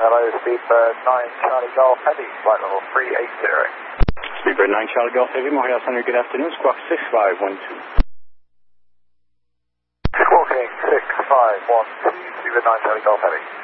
hello, Speedbird 9 Charlie Golf Heavy, flight level 380. Speedbird 9 Charlie Golf Heavy, Montreal Center, good afternoon, squawk 6512. Squawking 6512, Speedbird 9 Charlie Golf Heavy.